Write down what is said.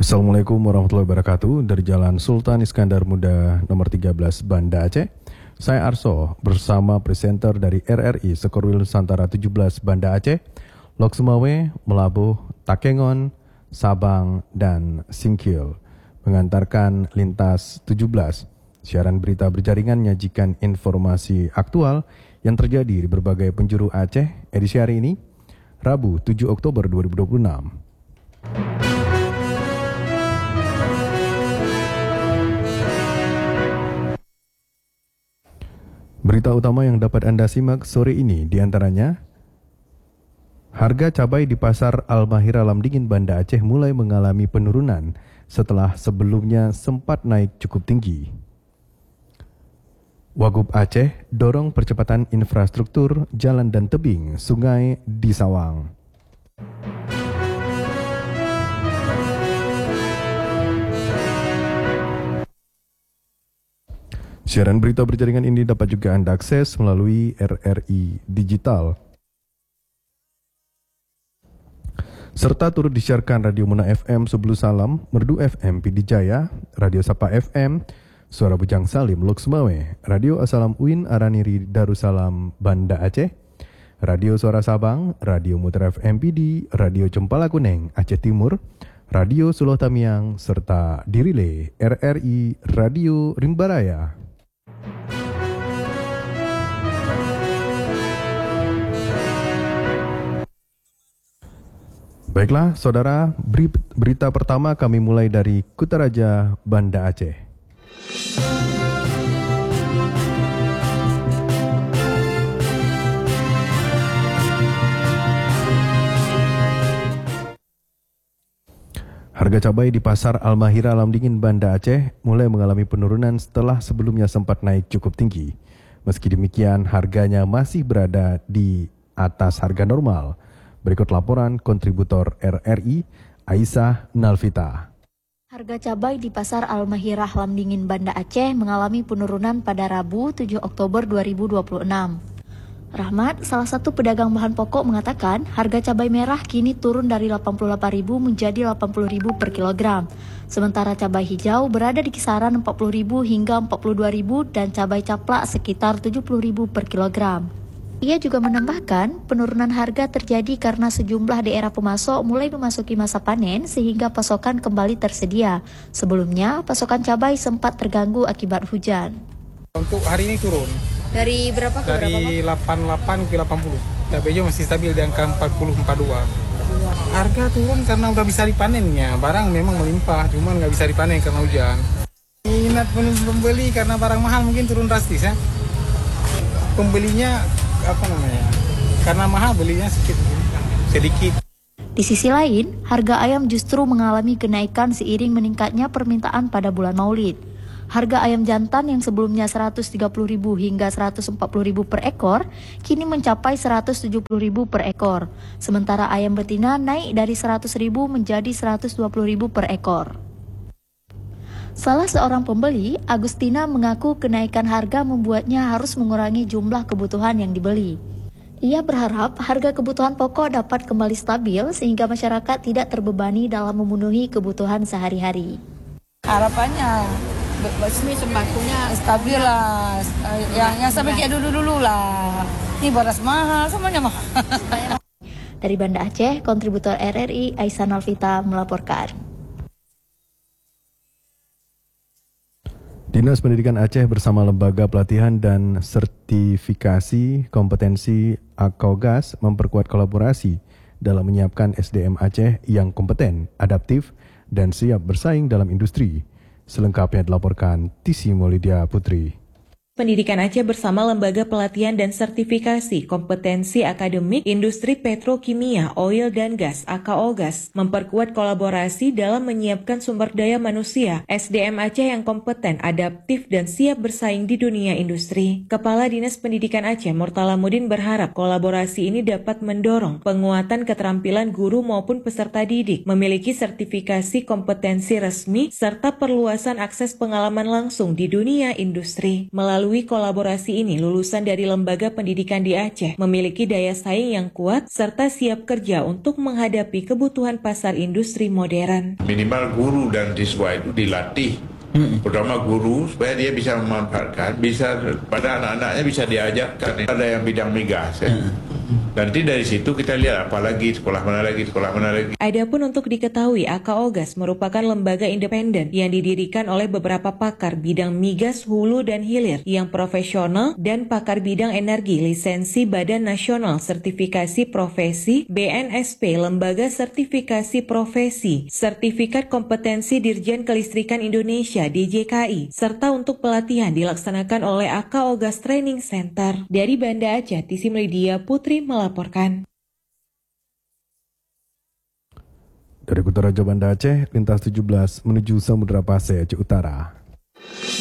Assalamualaikum warahmatullahi wabarakatuh. Dari Jalan Sultan Iskandar Muda nomor 13 Banda Aceh, saya Arso bersama presenter dari RRI Sekorwil Nusantara 17 Banda Aceh, Lok Sumawe, Melabuh, Takengon, Sabang, dan Singkil mengantarkan lintas 17. Siaran berita berjaringan menyajikan informasi aktual yang terjadi di berbagai penjuru Aceh edisi hari ini, Rabu 7 Oktober 2026. Berita utama yang dapat Anda simak sore ini diantaranya, harga cabai di Pasar Al-Mahira Lamdingin Banda Aceh mulai mengalami penurunan setelah sebelumnya sempat naik cukup tinggi. Wagub Aceh dorong percepatan infrastruktur jalan dan tebing sungai di Sawang. Siaran berita berjaringan ini dapat juga Anda akses melalui RRI Digital. Serta turut disiarkan Radio Muna FM Sublu Salam, Merdu FM Pidijaya, Radio Sapa FM, Suara Bujang Salim Lok Sumawe, Radio Asalam Uin Araniri Darussalam Banda Aceh, Radio Suara Sabang, Radio Muter FM PD, Radio Cempala Kuneng Aceh Timur, Radio Suluh Tamiang, serta dirilai RRI Radio Rimbaraya. Baiklah, saudara, berita pertama kami mulai dari Kutaraja, Banda Aceh. Harga cabai di Pasar Al-Mahira Lamdingin Banda Aceh mulai mengalami penurunan setelah sebelumnya sempat naik cukup tinggi. Meski demikian, harganya masih berada di atas harga normal. Berikut laporan kontributor RRI, Aisyah Nalvita. Harga cabai di Pasar Al-Mahirah Lamdingin Banda Aceh mengalami penurunan pada Rabu 7 Oktober 2026. Rahmat, salah satu pedagang bahan pokok, mengatakan harga cabai merah kini turun dari Rp88.000 menjadi Rp80.000 per kilogram. Sementara cabai hijau berada di kisaran Rp40.000 hingga Rp42.000 dan cabai caplak sekitar Rp70.000 per kilogram. Ia juga menambahkan, penurunan harga terjadi karena sejumlah daerah pemasok mulai memasuki masa panen sehingga pasokan kembali tersedia. Sebelumnya, pasokan cabai sempat terganggu akibat hujan. Untuk hari ini turun. Dari berapa ke berapa? Dari 88 ke 80. Cabai hijau masih stabil di angka 40-42. Harga turun karena udah bisa dipanennya. Barang memang melimpah, cuman nggak bisa dipanen karena hujan. Minat pembeli karena barang mahal mungkin turun drastis ya. Pembelinya karena mahal belinya sedikit. Di sisi lain, harga ayam justru mengalami kenaikan seiring meningkatnya permintaan pada bulan Maulid. Harga ayam jantan yang sebelumnya Rp130.000 hingga Rp140.000 per ekor, kini mencapai Rp170.000 per ekor. Sementara ayam betina naik dari Rp100.000 menjadi Rp120.000 per ekor. Salah seorang pembeli, Agustina, mengaku kenaikan harga membuatnya harus mengurangi jumlah kebutuhan yang dibeli. Ia berharap harga kebutuhan pokok dapat kembali stabil sehingga masyarakat tidak terbebani dalam memenuhi kebutuhan sehari-hari. Harapannya sembakonya stabil lah, yang sampai kayak dulu lah. Ini beras mahal, semuanya mahal. Dari Banda Aceh, kontributor RRI Aisyah Nalvita melaporkan. Dinas Pendidikan Aceh bersama Lembaga Pelatihan dan Sertifikasi Kompetensi AKOGAS memperkuat kolaborasi dalam menyiapkan SDM Aceh yang kompeten, adaptif, dan siap bersaing dalam industri. Selengkapnya dilaporkan Tisi Maulidia Putri. Pendidikan Aceh bersama Lembaga Pelatihan dan Sertifikasi Kompetensi Akademik Industri Petrokimia, Oil dan Gas (AKOGAS) memperkuat kolaborasi dalam menyiapkan sumber daya manusia SDM Aceh yang kompeten, adaptif, dan siap bersaing di dunia industri. Kepala Dinas Pendidikan Aceh Murtalamuddin berharap kolaborasi ini dapat mendorong penguatan keterampilan guru maupun peserta didik, memiliki sertifikasi kompetensi resmi, serta perluasan akses pengalaman langsung di dunia industri. Melalui Melalui kolaborasi ini, lulusan dari lembaga pendidikan di Aceh memiliki daya saing yang kuat serta siap kerja untuk menghadapi kebutuhan pasar industri modern. Minimal guru dan siswa itu dilatih, terutama guru, supaya dia bisa memanfaatkan, bisa pada anak-anaknya bisa diajarkan. Ada yang bidang migas, ya. Nanti dari situ kita lihat apalagi sekolah mana lagi. Adapun untuk diketahui, AKOGAS merupakan lembaga independen yang didirikan oleh beberapa pakar bidang migas hulu dan hilir yang profesional dan pakar bidang energi lisensi Badan Nasional Sertifikasi Profesi BNSP, Lembaga Sertifikasi Profesi, Sertifikat Kompetensi Dirjen Kelistrikan Indonesia DJKI, serta untuk pelatihan dilaksanakan oleh AKOGAS Training Center. Dari Banda Aceh, Tisi Media Putri melaporkan. Dari Kutaraja Banda Aceh, lintas 17 menuju Samudra Pasai, Aceh Utara.